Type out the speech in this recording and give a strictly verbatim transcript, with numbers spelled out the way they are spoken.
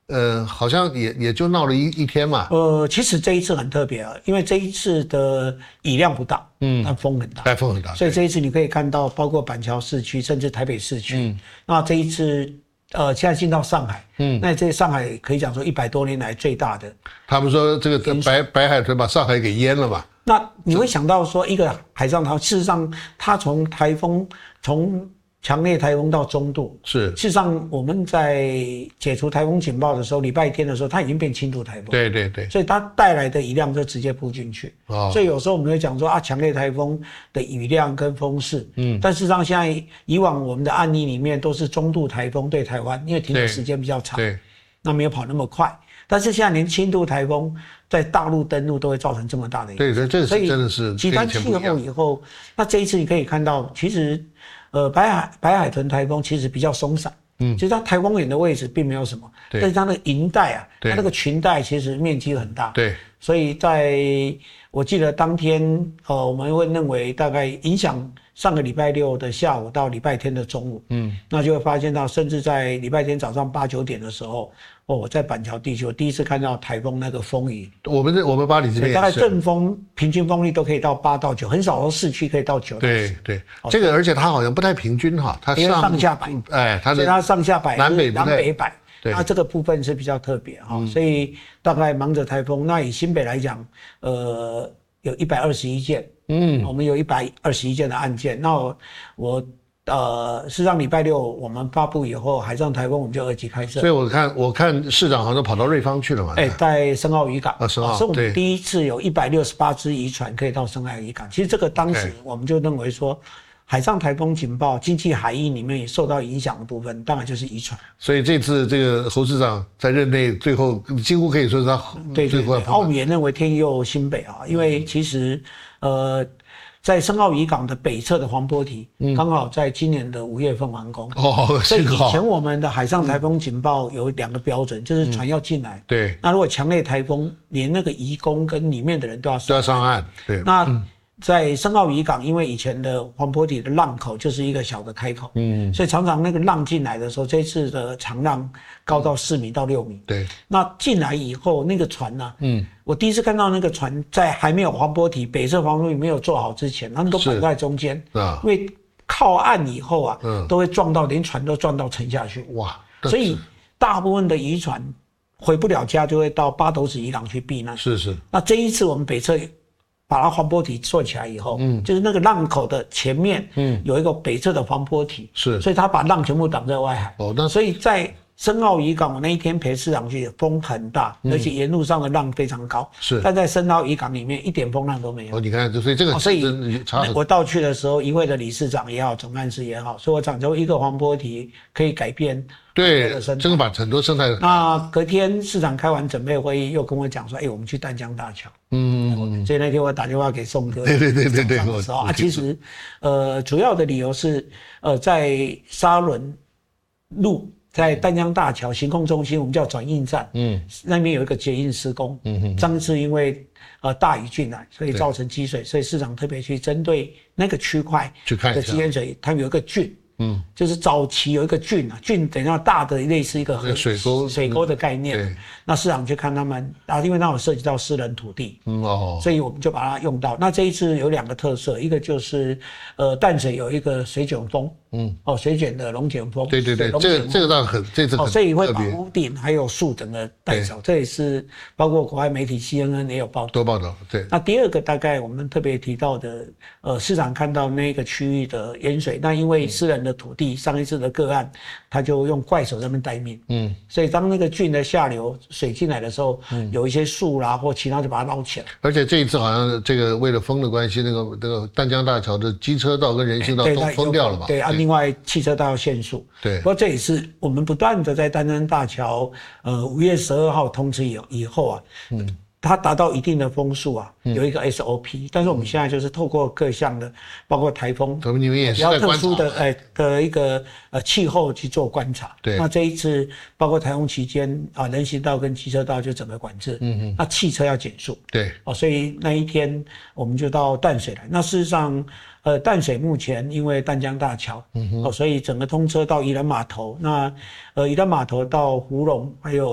呃，好像也也就闹了一一天嘛。 呃，其实这一次很特别啊，因为这一次的雨量不大，嗯，但风很大， 但风很大， 所以这一次你可以看到，包括板桥市区，甚至台北市区，嗯，那这一次。呃，现在进到上海，嗯，那这上海可以讲说一百多年来最大的。 他们说这个白白海豚把上海给淹了嘛？ 那你会想到说，一个海上台，事实上它从台风从强烈台风到中度， 是， 事实上我们在解除台风警报的时候，礼拜天的时候，它已经变轻度台风。 对对对。 所以它带来的雨量就直接扑进去。哦。所以有时候我们会讲说啊，强烈台风的雨量跟风势，嗯，但事实上现在以往我们的案例里面都是中度台风对台湾，因为停留时间比较长，对，那没有跑那么快。但是现在连轻度台风在大陆登陆都会造成这么大的影响。 对对，这是真的是极端气候以后，那这一次你可以看到，其实。呃，白海白海豚台风其实比较松散，嗯，其实它台风眼的位置并没有什么，但是它的营带啊，它那个群带其实面积很大， 对， 所以在我记得当天，呃，我们会认为大概影响上个礼拜六的下午到礼拜天的中午，嗯，那就会发现到，甚至在礼拜天早上八九点的时候，哦，我在板桥地区，我第一次看到台风那个风雨。 我们这我们巴黎这边大概阵风平均风力都可以到八到九，很少说市区可以到九。 对对，这个而且它好像不太平均哈，它上上下摆， 哎，它所以它上下摆南北南北摆， 对， 那这个部分是比较特别哈，所以大概忙着台风。那以新北来讲，呃，有一百二十一件，嗯，我们有一百二十一件的案件。那我我。呃，事实上，礼拜六我们发布以后，海上台风我们就二级开设。 所以我看，我看市长好像都跑到瑞芳去了嘛。 哎，在深澳渔港啊，深澳， 是我们第一次有一百六十八只渔船可以到深澳渔港。其实这个当时我们就认为说，海上台风警报、经济海域里面也受到影响的部分，当然就是渔船。 所以这次这个侯市长在任内最后几乎可以说是他对对对，澳门也认为天佑新北啊，因为其实呃。在深澳渔港的北侧的黄坡堤，刚、嗯、好在今年的五月份完工。哦，所以以前我们的海上台风警报有两个标准，嗯、就是船要进来。 对。 那如果强烈台风，连那个渔工跟里面的人都要上都要上岸。对。 那、嗯、在深澳渔港，因为以前的黄坡堤的浪口就是一个小的开口，嗯，所以常常那个浪进来的时候，这次的长浪高到四米到六米。 对。 那进来以后，那个船呢、啊？嗯。我第一次看到那个船在还没有黄坡堤北侧黄坡堤没有做好之前，他们都摆在中间，啊，因为靠岸以后啊，嗯，都会撞到，连船都撞到沉下去。哇！所以大部分的渔船回不了家，就会到八斗子渔港去避难。 是是。那这一次我们北侧把它黄坡堤做起来以后，嗯，就是那个浪口的前面，嗯，有一个北侧的黄坡堤，是，所以它把浪全部挡在外海。哦，那所以在深澳渔港，我那一天陪市长去，风很大，嗯、而且沿路上的浪非常高。是，但在深澳渔港里面一点风浪都没有。 哦，你看，所以这个、哦， 所以我到去的时候，渔会的理事长也好，总干事也好，所以我讲究一个黄坡堤可以改变。 对，真的把很多生态。 那隔天市长开完准备会议，又跟我讲说：“哎、欸，我们去淡江大桥。”嗯，所以那天我打电话给宋哥。 对对对对对。 的时候啊，其实，呃，主要的理由是，呃，在沙仑路。在淡江大桥行控中心，我们叫转运站，嗯，那边有一个捷运施工，嗯哼，上次因为呃大雨进来，所以造成积水，所以市长特别去针对那个区块的积淹水，它有一个郡，嗯，就是早期有一个郡啊，郡等于大的类似一个水沟水沟的概念，对，那市长去看他们啊，因为那有涉及到私人土地，嗯哦，所以我们就把它用到。那这一次有两个特色，一个就是呃淡水有一个水卷风。嗯，哦，水卷的龙卷风， 对对对，这个这个倒很，这次很特别， 哦，所以会把屋顶还有树整个带走，这也是包括国外媒体 C N N 也有报道， 多报道。对， 那第二个大概我们特别提到的，呃，市长看到那个区域的淹水，那因为私人的土地，上一次的个案，他就用怪手在那边待命，嗯，所以当那个郡的下流水进来的时候，嗯，有一些树啦或其他就把它捞起来。 而且这一次好像这个为了风的关系，那个那个淡江大桥的机车道跟人行道都封掉了嘛？ 对啊。另外，汽车道要限速。对，不过这也是我们不断的在淡江大桥，呃，五月十二号通知以以后啊，嗯，它达到一定的风速啊，有一个 S O P，嗯，但是我们现在就是透过各项的，包括台风， 我们你们也是比较特殊的哎的一个呃气候去做观察。对，那这一次包括台风期间啊，人行道跟机车道就整个管制，嗯嗯，那汽车要减速。对，哦，所以那一天我们就到淡水来。那事实上。呃，淡水目前因为淡江大桥，嗯哼，哦，所以整个通车到宜兰码头，那呃宜兰码头到福隆还有